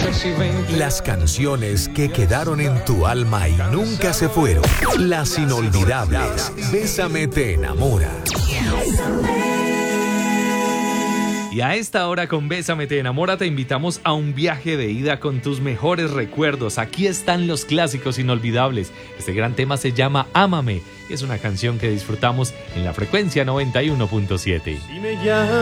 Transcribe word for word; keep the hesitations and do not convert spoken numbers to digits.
Las canciones que quedaron en tu alma y nunca se fueron. Las inolvidables. Bésame te enamora. Y a esta hora con Bésame te enamora te invitamos a un viaje de ida con tus mejores recuerdos. Aquí están los clásicos inolvidables. Este gran tema se llama Ámame. Es una canción que disfrutamos en la frecuencia noventa y uno punto siete.